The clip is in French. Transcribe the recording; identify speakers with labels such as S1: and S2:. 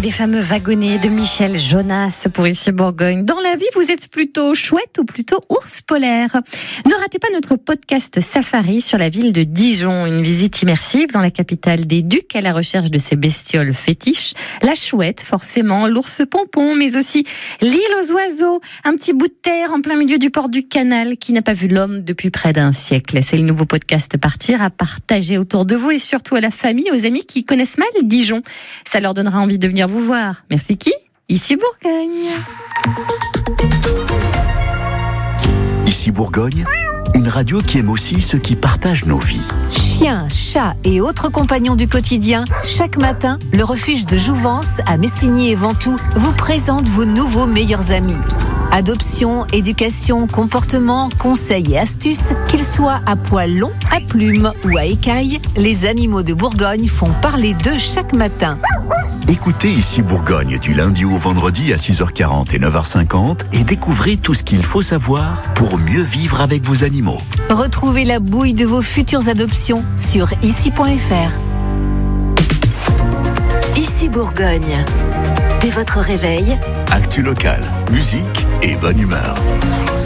S1: des fameux wagonnets de Michel Jonas pour Ici Bourgogne. Dans la vie, vous êtes plutôt chouette ou plutôt ours polaire? Ne ratez pas notre podcast Safari sur la ville de Dijon. Une visite immersive dans la capitale des Ducs à la recherche de ces bestioles fétiches. La chouette, forcément, l'ours pompon, mais aussi l'île aux oiseaux. Un petit bout de terre en plein milieu du port du Canal qui n'a pas vu l'homme depuis près d'un siècle. C'est le nouveau podcast Partir à partager autour de vous et surtout à la famille, aux amis qui connaissent mal Dijon. Ça leur donnera envie de venir vous voir. Merci qui? Ici Bourgogne.
S2: Ici Bourgogne, une radio qui aime aussi ceux qui partagent nos vies.
S3: Chiens, chats et autres compagnons du quotidien, chaque matin, le refuge de Jouvence à Messigny et Ventoux vous présente vos nouveaux meilleurs amis. Adoption, éducation, comportement, conseils et astuces, qu'ils soient à poils longs, à plumes ou à écailles, les animaux de Bourgogne font parler d'eux chaque matin.
S2: Écoutez Ici Bourgogne du lundi au vendredi à 6h40 et 9h50 et découvrez tout ce qu'il faut savoir pour mieux vivre avec vos animaux.
S3: Retrouvez la bouille de vos futures adoptions sur ici.fr.
S4: Ici Bourgogne. Dès votre réveil,
S2: Actu local, musique et bonne humeur.